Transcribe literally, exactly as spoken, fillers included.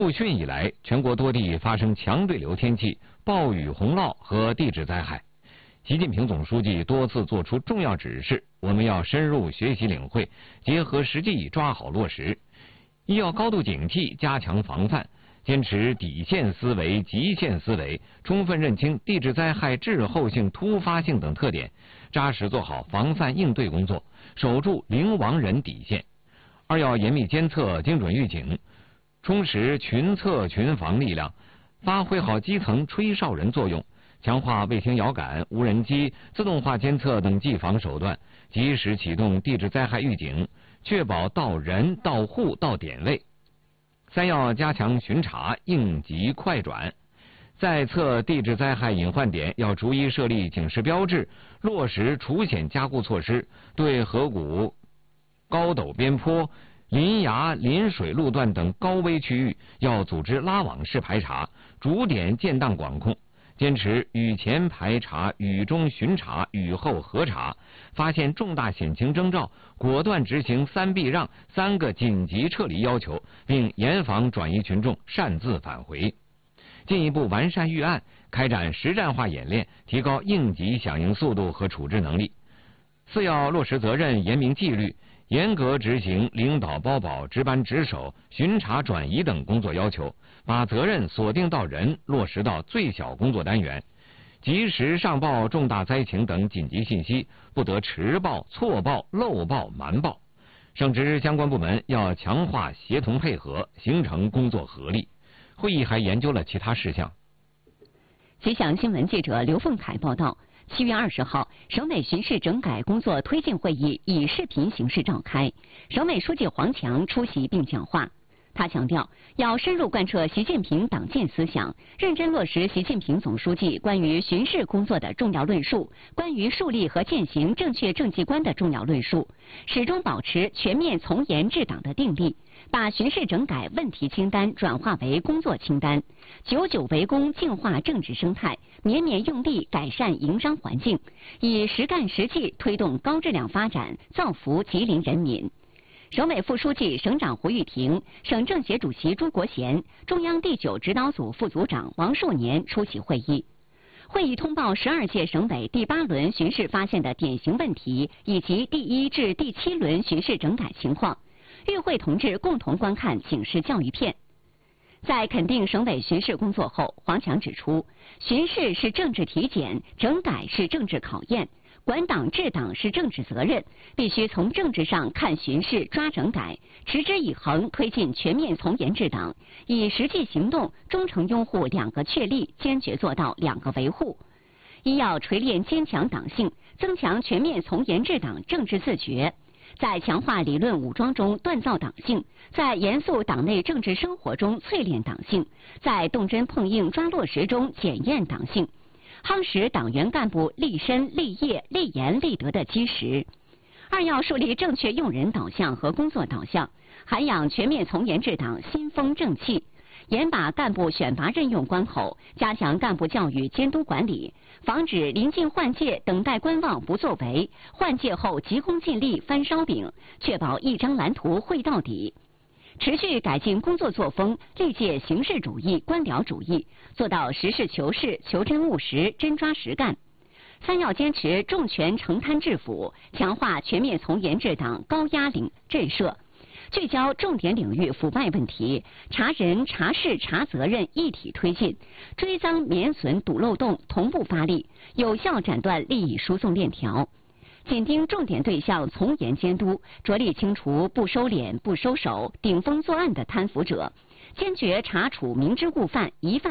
入汛以来，全国多地发生强对流天气、暴雨洪涝和地质灾害。习近平总书记多次作出重要指示，我们要深入学习领会，结合实际抓好落实。一要高度警惕，加强防范，坚持底线思维、极限思维，充分认清地质灾害滞后性、突发性等特点，扎实做好防范应对工作，守住零亡人底线。二要严密监测、精准预警，充实群测群防力量，发挥好基层吹哨人作用，强化卫星遥感、无人机、自动化监测等技防手段，及时启动地质灾害预警，确保到人、到户、到点位。三要加强巡查，应急快转，在测地质灾害隐患点要逐一设立警示标志，落实除险加固措施，对河谷、高陡边坡、林崖、临水路段等高危区域要组织拉网式排查，逐点建档管控，坚持雨前排查、雨中巡查、雨后核查，发现重大险情征兆，果断执行三避让三个紧急撤离要求，并严防转移群众擅自返回。进一步完善预案，开展实战化演练，提高应急响应速度和处置能力。四要落实责任，严明纪律，严格执行领导包保、值班值守、巡查转移等工作要求，把责任锁定到人，落实到最小工作单元，及时上报重大灾情等紧急信息，不得迟报、错报、漏报、瞒报。省直相关部门要强化协同配合，形成工作合力。会议还研究了其他事项。 吉祥新闻记者刘凤凯报道。七月二十号，省委巡视整改工作推进会议以视频形式召开，省委书记黄强出席并讲话。他强调，要深入贯彻习近平党建思想，认真落实习近平总书记关于巡视工作的重要论述，关于树立和践行正确政绩观的重要论述，始终保持全面从严治党的定力，把巡视整改问题清单转化为工作清单，久久为功，净化政治生态，绵绵用力改善营商环境，以实干实际推动高质量发展，造福吉林人民。省委副书记、省长胡玉婷、省政协主席朱国贤、中央第九指导组副组长王树年出席会议。会议通报十二届省委第八轮巡视发现的典型问题以及第一至第七轮巡视整改情况，与会同志共同观看警示教育片。在肯定省委巡视工作后，黄强指出，巡视是政治体检，整改是政治考验。管党治党是政治责任，必须从政治上看巡视、抓整改，持之以恒推进全面从严治党，以实际行动忠诚拥护两个确立，坚决做到两个维护。一要锤炼坚强党性，增强全面从严治党政治自觉，在强化理论武装中锻造党性，在严肃党内政治生活中淬炼党性，在动真碰硬抓落实中检验党性，夯实党员干部立身、立业、立言、立德的基石。二要树立正确用人导向和工作导向，涵养全面从严治党新风正气，严把干部选拔任用关口，加强干部教育监督管理，防止临近换届等待观望不作为，换届后急功近利翻烧饼，确保一张蓝图绘到底。持续改进工作作风，历届形式主义、官僚主义，做到实事求是、求真务实、真抓实干。三要坚持重拳承贪治腐，强化全面从严治党高压领震慑，聚焦重点领域腐败问题，查人、查事、查责任一体推进，追赃免损堵漏洞同步发力，有效斩断利益输送链条。紧盯重点对象从严监督，着力清除不收敛、不收手、顶风作案的贪腐者，坚决查处明知故犯、疑犯